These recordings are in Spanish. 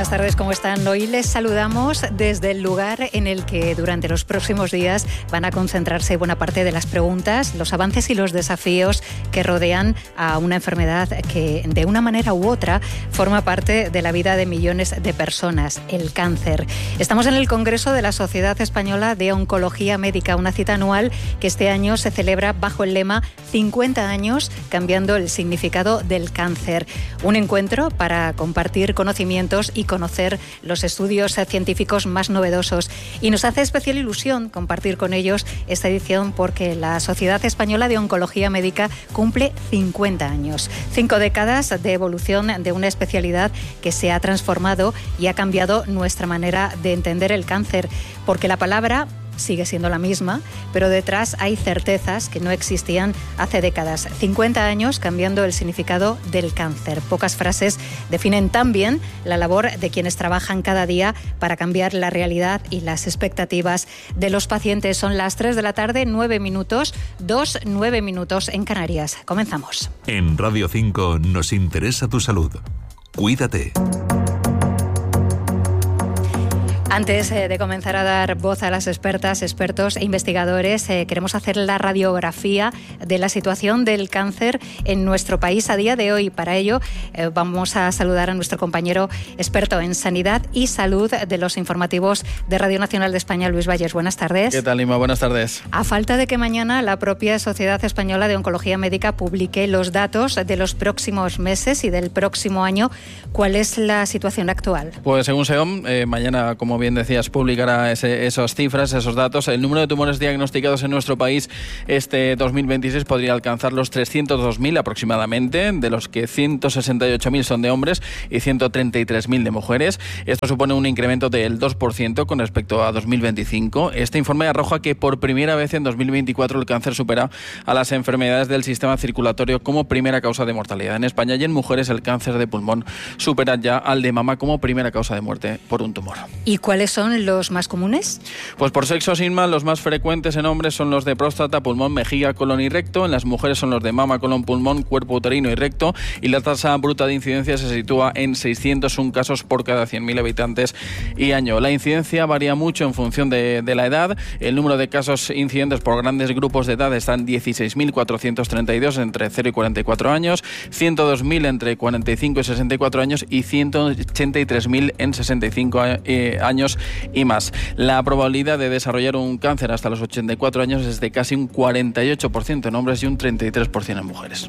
Buenas tardes, ¿cómo están? Hoy les saludamos desde el lugar en el que durante los próximos días van a concentrarse buena parte de las preguntas, los avances y los desafíos que rodean a una enfermedad que de una manera u otra forma parte de la vida de millones de personas, el cáncer. Estamos en el Congreso de la Sociedad Española de Oncología Médica, una cita anual que este año se celebra bajo el lema 50 años cambiando el significado del cáncer. Un encuentro para compartir conocimientos y conocer los estudios científicos más novedosos. Y nos hace especial ilusión compartir con ellos esta edición porque la Sociedad Española de Oncología Médica cumple 50 años. 5 décadas de evolución de una especialidad que se ha transformado y ha cambiado nuestra manera de entender el cáncer, porque la palabra sigue siendo la misma, pero detrás hay certezas que no existían hace décadas. 50 años cambiando el significado del cáncer. Pocas frases definen tan bien la labor de quienes trabajan cada día para cambiar la realidad y las expectativas de los pacientes. Son las 3 de la tarde, 9 minutos, 9 minutos en Canarias. Comenzamos. En Radio 5 nos interesa tu salud. Cuídate. Antes de comenzar a dar voz a las expertas, expertos e investigadores, queremos hacer la radiografía de la situación del cáncer en nuestro país a día de hoy. Para ello, vamos a saludar a nuestro compañero experto en sanidad y salud de los informativos de Radio Nacional de España, Luis Valles. Buenas tardes. ¿Qué tal, Inma? Buenas tardes. A falta de que mañana la propia Sociedad Española de Oncología Médica publique los datos de los próximos meses y del próximo año, ¿cuál es la situación actual? Pues según SEOM, mañana, como bien decías, publicará esas cifras, esos datos. El número de tumores diagnosticados en nuestro país este 2026 podría alcanzar los 302.000 aproximadamente, de los que 168.000 son de hombres y 133.000 de mujeres. Esto supone un incremento del 2% con respecto a 2025. Este informe arroja que por primera vez en 2024 el cáncer supera a las enfermedades del sistema circulatorio como primera causa de mortalidad en España, y en mujeres el cáncer de pulmón supera ya al de mama como primera causa de muerte por un tumor. ¿Y cuáles son los más comunes? Pues por sexo, Inma, los más frecuentes en hombres son los de próstata, pulmón, vejiga, colon y recto. En las mujeres son los de mama, colon, pulmón, cuerpo uterino y recto. Y la tasa bruta de incidencia se sitúa en 601 casos por cada 100.000 habitantes y año. La incidencia varía mucho en función de la edad. El número de casos incidentes por grandes grupos de edad están 16.432 entre 0 y 44 años, 102.000 entre 45 y 64 años y 183.000 en 65 años y más. La probabilidad de desarrollar un cáncer hasta los 84 años es de casi un 48% en hombres y un 33% en mujeres.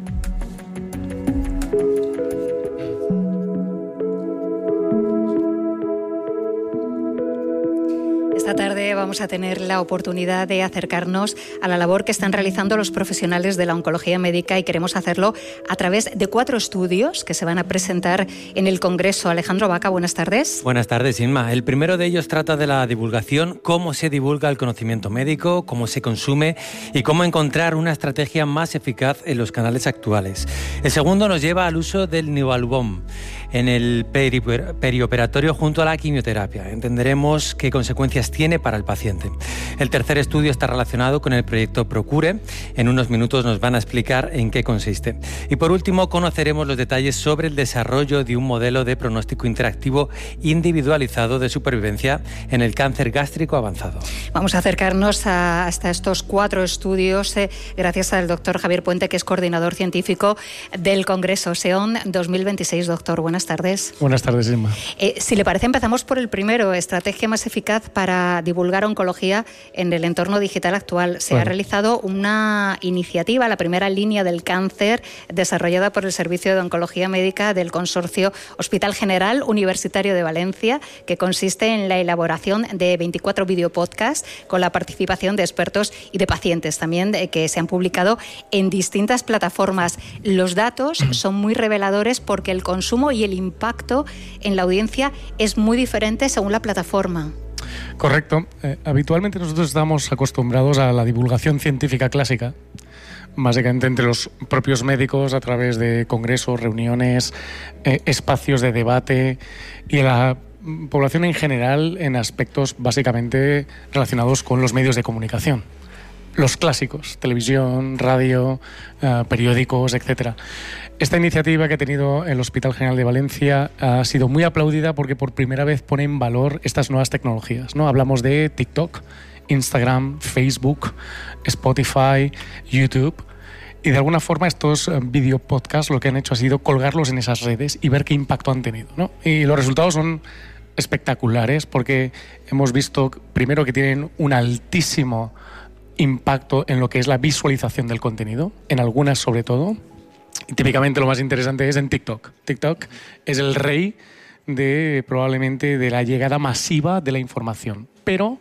Esta tarde vamos a tener la oportunidad de acercarnos a la labor que están realizando los profesionales de la oncología médica, y queremos hacerlo a través de 4 estudios que se van a presentar en el Congreso. Alejandro Vaca, buenas tardes. Buenas tardes, Inma. El primero de ellos trata de la divulgación, cómo se divulga el conocimiento médico, cómo se consume y cómo encontrar una estrategia más eficaz en los canales actuales. El segundo nos lleva al uso del Nivolumab en el perioperatorio junto a la quimioterapia. Entenderemos qué consecuencias tiene para el paciente. El tercer estudio está relacionado con el proyecto Procure. En unos minutos nos van a explicar en qué consiste. Y por último, conoceremos los detalles sobre el desarrollo de un modelo de pronóstico interactivo individualizado de supervivencia en el cáncer gástrico avanzado. Vamos a acercarnos hasta estos 4 estudios gracias al doctor Javier Puente, que es coordinador científico del Congreso SEOM 2026. Doctor, buenas tardes. Buenas tardes, Inma. Si le parece, empezamos por el primero, estrategia más eficaz para divulgar oncología en el entorno digital actual. Se ha realizado una iniciativa, la primera línea del cáncer, desarrollada por el Servicio de Oncología Médica del Consorcio Hospital General Universitario de Valencia, que consiste en la elaboración de 24 videopodcasts con la participación de expertos y de pacientes también, que se han publicado en distintas plataformas. Los datos son muy reveladores porque el consumo y el impacto en la audiencia es muy diferente según la plataforma. Correcto. Habitualmente nosotros estamos acostumbrados a la divulgación científica clásica, básicamente entre los propios médicos a través de congresos, reuniones, espacios de debate, y la población en general en aspectos básicamente relacionados con los medios de comunicación. los clásicos, televisión, radio, periódicos, etc. Esta iniciativa que ha tenido el Hospital General de Valencia ha sido muy aplaudida porque por primera vez pone en valor estas nuevas tecnologías, ¿no? Hablamos de TikTok, Instagram, Facebook, Spotify, YouTube. Y de alguna forma estos video podcasts lo que han hecho ha sido colgarlos en esas redes y ver qué impacto han tenido, ¿no? Y los resultados son espectaculares porque hemos visto primero que tienen un altísimo impacto en lo que es la visualización del contenido, en algunas sobre todo. Y típicamente lo más interesante es en TikTok. TikTok es el rey probablemente de la llegada masiva de la información, pero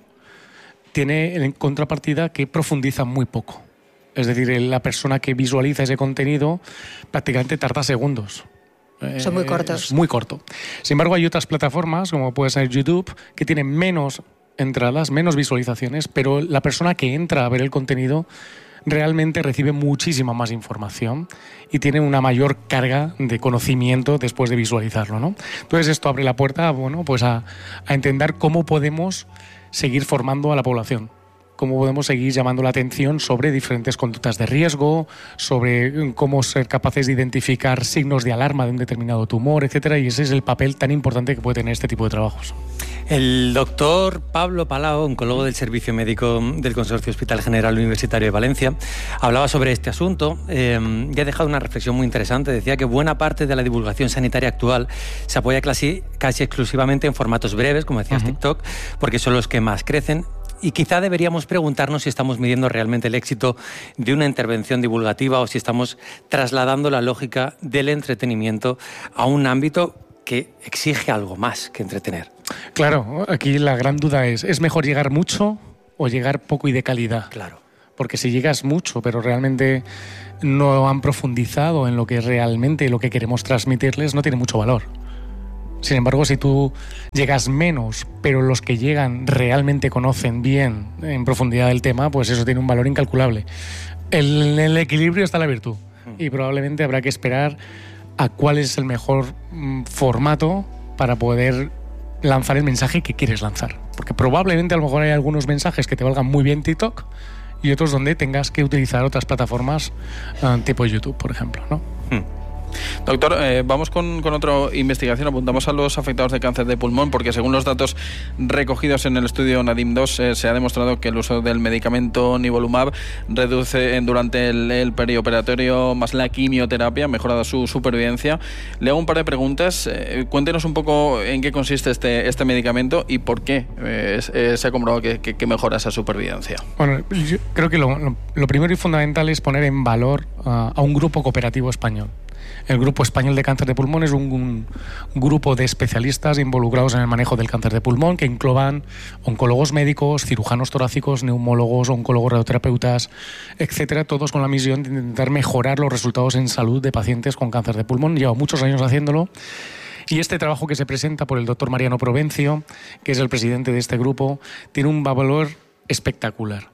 tiene en contrapartida que profundiza muy poco. Es decir, la persona que visualiza ese contenido prácticamente tarda segundos. Son muy cortos. Es muy corto. Sin embargo, hay otras plataformas, como puede ser YouTube, que tienen menos entradas, menos visualizaciones, pero la persona que entra a ver el contenido realmente recibe muchísima más información y tiene una mayor carga de conocimiento después de visualizarlo, ¿no? Entonces esto abre la puerta, bueno, pues a entender cómo podemos seguir formando a la población, cómo podemos seguir llamando la atención sobre diferentes conductas de riesgo, sobre cómo ser capaces de identificar signos de alarma de un determinado tumor, etcétera, y ese es el papel tan importante que puede tener este tipo de trabajos. El doctor Pablo Palau, oncólogo del Servicio Médico del Consorcio Hospital General Universitario de Valencia, hablaba sobre este asunto y ha dejado una reflexión muy interesante. Decía que buena parte de la divulgación sanitaria actual se apoya casi exclusivamente en formatos breves, como decías, TikTok, porque son los que más crecen. Y quizá deberíamos preguntarnos si estamos midiendo realmente el éxito de una intervención divulgativa o si estamos trasladando la lógica del entretenimiento a un ámbito que exige algo más que entretener. Claro, aquí la gran duda ¿es mejor llegar mucho o llegar poco y de calidad? Claro. Porque si llegas mucho, pero realmente no han profundizado en lo que realmente lo que queremos transmitirles, no tiene mucho valor. Sin embargo, si tú llegas menos, pero los que llegan realmente conocen bien en profundidad el tema, pues eso tiene un valor incalculable. En el equilibrio está la virtud y probablemente habrá que esperar a cuál es el mejor formato para poder lanzar el mensaje que quieres lanzar. Porque probablemente a lo mejor hay algunos mensajes que te valgan muy bien TikTok y otros donde tengas que utilizar otras plataformas tipo YouTube, por ejemplo, ¿no? Doctor, vamos con otra investigación. Apuntamos a los afectados de cáncer de pulmón porque según los datos recogidos en el estudio NADIM-2 se ha demostrado que el uso del medicamento Nivolumab reduce durante el perioperatorio más la quimioterapia, mejorada su supervivencia. Le hago un par de preguntas. Cuéntenos un poco en qué consiste este medicamento y por qué se ha comprobado que mejora esa supervivencia. Bueno, yo creo que lo primero y fundamental es poner en valor a un grupo cooperativo español. El Grupo Español de Cáncer de Pulmón es un grupo de especialistas involucrados en el manejo del cáncer de pulmón que engloban oncólogos médicos, cirujanos torácicos, neumólogos, oncólogos radioterapeutas, etcétera, todos con la misión de intentar mejorar los resultados en salud de pacientes con cáncer de pulmón. Lleva muchos años haciéndolo. Y este trabajo que se presenta por el doctor Mariano Provencio, que es el presidente de este grupo, tiene un valor espectacular.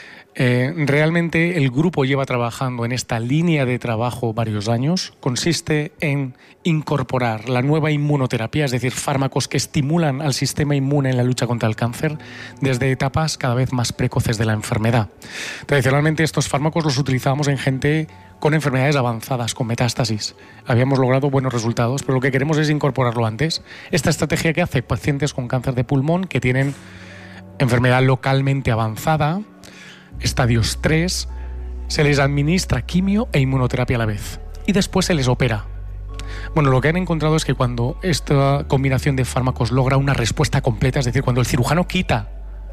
Realmente el grupo lleva trabajando en esta línea de trabajo varios años. Consiste en incorporar la nueva inmunoterapia, es decir, fármacos que estimulan al sistema inmune en la lucha contra el cáncer desde etapas cada vez más precoces de la enfermedad. Tradicionalmente estos fármacos los utilizábamos en gente con enfermedades avanzadas, con metástasis. Habíamos logrado buenos resultados, pero lo que queremos es incorporarlo antes. Esta estrategia que hace pacientes con cáncer de pulmón que tienen enfermedad localmente avanzada, estadios 3, se les administra quimio e inmunoterapia a la vez y después se les opera. Bueno, lo que han encontrado es que cuando esta combinación de fármacos logra una respuesta completa, es decir, cuando el cirujano quita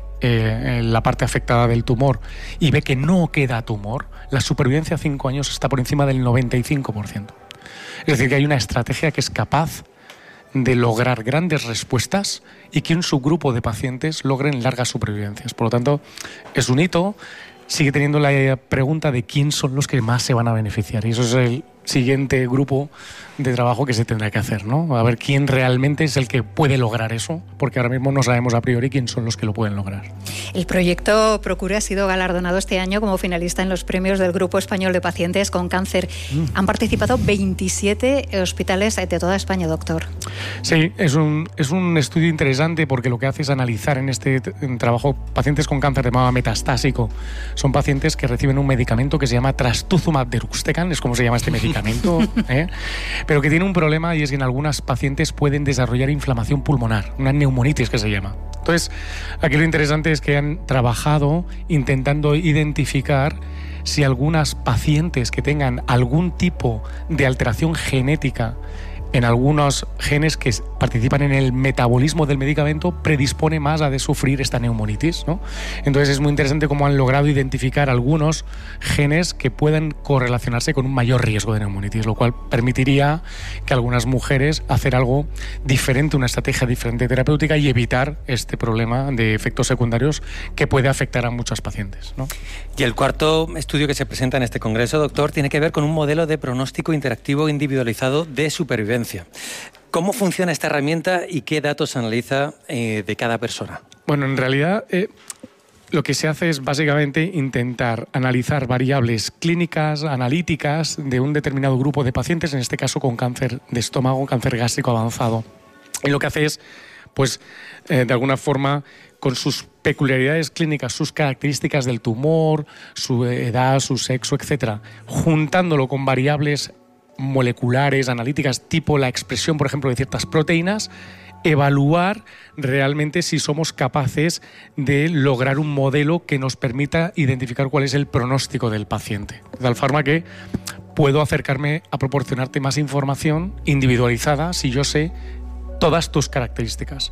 la parte afectada del tumor y ve que no queda tumor, la supervivencia a 5 años está por encima del 95%. Es decir, que hay una estrategia que es capaz de lograr grandes respuestas y que un subgrupo de pacientes logren largas supervivencias. Por lo tanto, es un hito. Sigue teniendo la pregunta de quién son los que más se van a beneficiar. Y eso es siguiente grupo de trabajo que se tendrá que hacer, ¿no? A ver quién realmente es el que puede lograr eso, porque ahora mismo no sabemos a priori quién son los que lo pueden lograr. El proyecto Procure ha sido galardonado este año como finalista en los premios del Grupo Español de Pacientes con Cáncer. Han participado 27 hospitales de toda España, doctor. Sí, es un estudio interesante porque lo que hace es analizar en este trabajo pacientes con cáncer de mama metastásico. Son pacientes que reciben un medicamento que se llama trastuzumab deruxtecan, es como se llama este medicamento, pero que tiene un problema, y es que en algunas pacientes pueden desarrollar inflamación pulmonar, una neumonitis que se llama. Entonces, aquí lo interesante es que han trabajado intentando identificar si algunas pacientes que tengan algún tipo de alteración genética en algunos genes que participan en el metabolismo del medicamento predispone más a de sufrir esta neumonitis, ¿no? Entonces es muy interesante cómo han logrado identificar algunos genes que puedan correlacionarse con un mayor riesgo de neumonitis, lo cual permitiría que algunas mujeres hacer algo diferente, una estrategia diferente terapéutica y evitar este problema de efectos secundarios que puede afectar a muchas pacientes, ¿no? Y el cuarto estudio que se presenta en este congreso, doctor, tiene que ver con un modelo de pronóstico interactivo individualizado de supervivencia. ¿Cómo funciona esta herramienta y qué datos analiza de cada persona? Bueno, en realidad lo que se hace es básicamente intentar analizar variables clínicas, analíticas de un determinado grupo de pacientes, en este caso con cáncer de estómago, cáncer gástrico avanzado. Y lo que hace es, pues, de alguna forma, con sus peculiaridades clínicas, sus características del tumor, su edad, su sexo, etcétera, juntándolo con variables moleculares, analíticas, tipo la expresión, por ejemplo, de ciertas proteínas, evaluar realmente si somos capaces de lograr un modelo que nos permita identificar cuál es el pronóstico del paciente. De tal forma que puedo acercarme a proporcionarte más información individualizada si yo sé todas tus características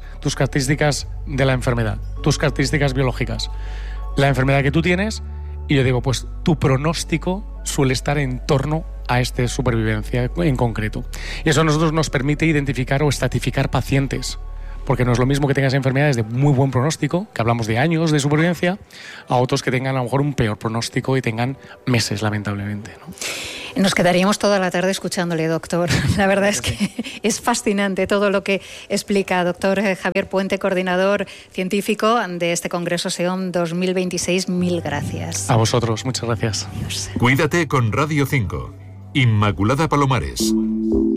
de la enfermedad, tus características biológicas, la enfermedad que tú tienes, y yo digo, pues tu pronóstico suele estar en torno a esta supervivencia en concreto. Y eso a nosotros nos permite identificar o estratificar pacientes, porque no es lo mismo que tengas enfermedades de muy buen pronóstico, que hablamos de años de supervivencia, a otros que tengan a lo mejor un peor pronóstico y tengan meses, lamentablemente, ¿no? Nos quedaríamos toda la tarde escuchándole, doctor. La verdad es que es fascinante todo lo que explica. Doctor Javier Puente, coordinador científico de este Congreso SEOM 2026, mil gracias. A vosotros, muchas gracias. Adiós. Cuídate con Radio 5. Inmaculada Palomares.